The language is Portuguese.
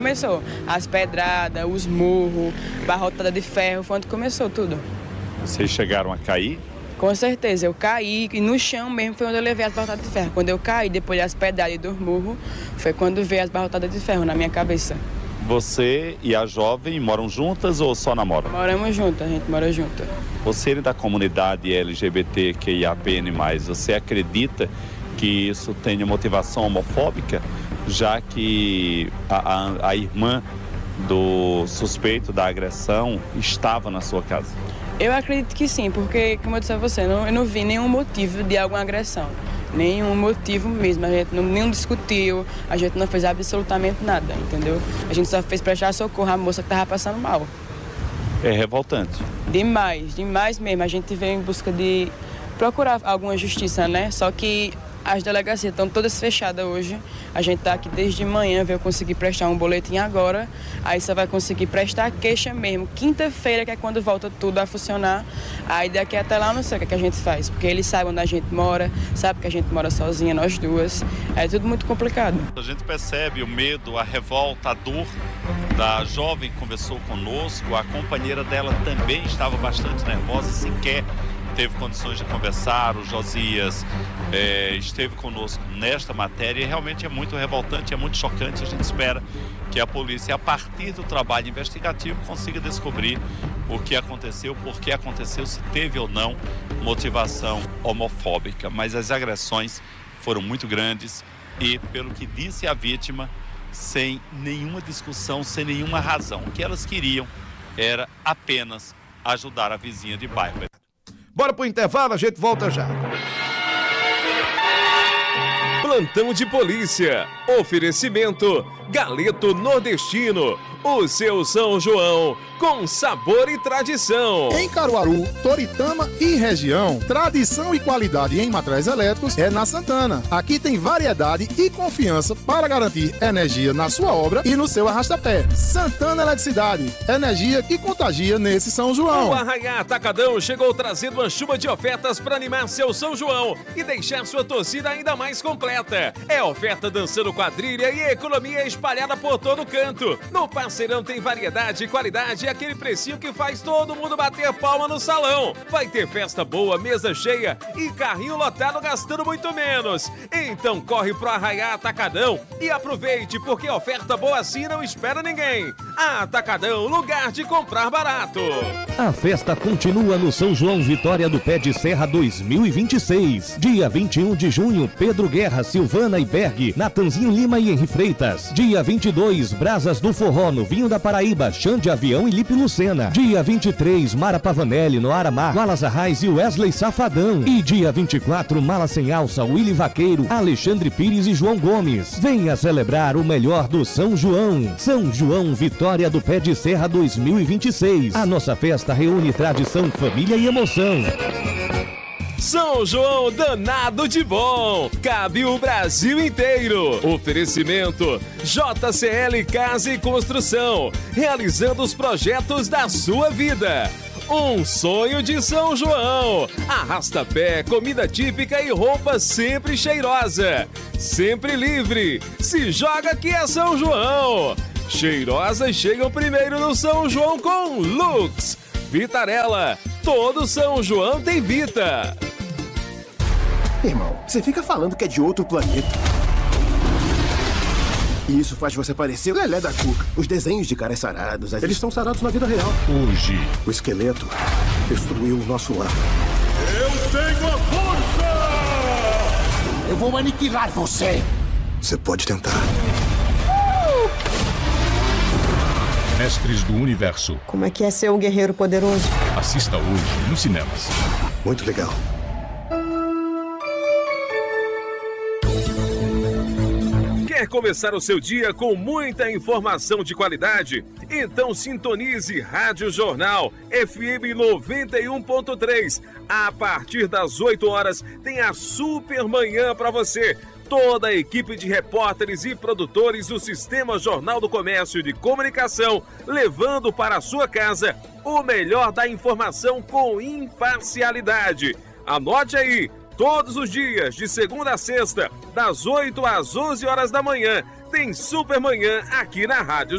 Começou as pedradas, os murros, barrotada de ferro, foi onde começou tudo. Vocês chegaram a cair? Com certeza, eu caí e no chão mesmo foi onde eu levei as barrotadas de ferro. Quando eu caí, depois das pedradas e do murro, foi quando veio as barrotadas de ferro na minha cabeça. Você e a jovem moram juntas ou só namoram? Moramos juntas, a gente mora junta. Você é da comunidade LGBTQIAPN+, você acredita que isso tenha motivação homofóbica, já que a irmã do suspeito da agressão estava na sua casa? Eu acredito que sim, porque, como eu disse a você, eu não vi nenhum motivo de alguma agressão. Nenhum motivo mesmo, a gente nem discutiu, a gente não fez absolutamente nada, entendeu? A gente só fez prestar socorro à moça que estava passando mal. É revoltante. Demais, demais mesmo. A gente veio em busca de procurar alguma justiça, né? Só que as delegacias estão todas fechadas hoje. A gente está aqui desde manhã, veio conseguir prestar um boletim agora. Aí só vai conseguir prestar a queixa mesmo. Quinta-feira, que é quando volta tudo a funcionar. Aí daqui até lá eu não sei o que a gente faz. Porque eles sabem onde a gente mora, sabem que a gente mora sozinha, nós duas. É tudo muito complicado. A gente percebe o medo, a revolta, a dor da jovem que conversou conosco. A companheira dela também estava bastante nervosa, sequer teve condições de conversar. O Josias esteve conosco nesta matéria e realmente é muito revoltante, é muito chocante. A gente espera que a polícia, a partir do trabalho investigativo, consiga descobrir o que aconteceu, por que aconteceu, se teve ou não motivação homofóbica. Mas as agressões foram muito grandes e, pelo que disse a vítima, sem nenhuma discussão, sem nenhuma razão. O que elas queriam era apenas ajudar a vizinha de bairro. Bora pro intervalo, a gente volta já. Plantão de polícia. Oferecimento Galeto Nordestino. O seu São João com sabor e tradição. Em Caruaru, Toritama e região, tradição e qualidade em materiais elétricos é na Santana. Aqui tem variedade e confiança para garantir energia na sua obra e no seu arrastapé. Santana Eletricidade, energia que contagia nesse São João. O Arraiá Atacadão chegou trazendo uma chuva de ofertas para animar seu São João e deixar sua torcida ainda mais completa. É oferta dançando quadrilha e economia espalhada por todo canto. No Parceirão tem variedade e qualidade e aquele precinho que faz todo mundo bater palma no salão. Vai ter festa boa, mesa cheia e carrinho lotado gastando muito menos. Então corre pro Arraiá Atacadão e aproveite, porque oferta boa assim não espera ninguém. Atacadão, lugar de comprar barato. A festa continua no São João Vitória do Pé de Serra 2026. Dia 21 de junho, Pedro Guerra, Silvana e Berg, Natanzinho Lima e Henri Freitas. Dia 22, Brasas do Forró no Vinho da Paraíba, Xande Avião e Lipe Lucena. Dia 23, Mara Pavanelli, Noara Mar, Wallace Arraes e Wesley Safadão. E dia 24, Mala Sem Alça, Willy Vaqueiro, Alexandre Pires e João Gomes. Venha celebrar o melhor do São João. São João Vitória do Pé de Serra 2026. A nossa festa reúne tradição, família e emoção. São João danado de bom, cabe o Brasil inteiro. Oferecimento JCL Casa e Construção, realizando os projetos da sua vida. Um sonho de São João. Arrasta-pé, comida típica e roupa sempre cheirosa. Sempre livre. Se joga que é São João. Cheirosas chegam primeiro no São João com Lux. Vitarella. Todo São João tem Vita. Irmão, você fica falando que é de outro planeta. E isso faz você parecer o Lelé da Cuca. Os desenhos de caras sarados, eles estão sarados na vida real. Hoje, o esqueleto destruiu o nosso lar. Eu tenho a força! Eu vou aniquilar você! Você pode tentar. Mestres do Universo. Como é que é ser um guerreiro poderoso? Assista hoje nos cinemas. Muito legal. Quer começar o seu dia com muita informação de qualidade? Então sintonize Rádio Jornal FM 91.3. A partir das 8 horas tem a Super Manhã para você. Toda a equipe de repórteres e produtores do Sistema Jornal do Comércio de Comunicação, levando para a sua casa o melhor da informação com imparcialidade. Anote aí, todos os dias, de segunda a sexta, das 8 às 11 horas da manhã, tem Super Manhã aqui na Rádio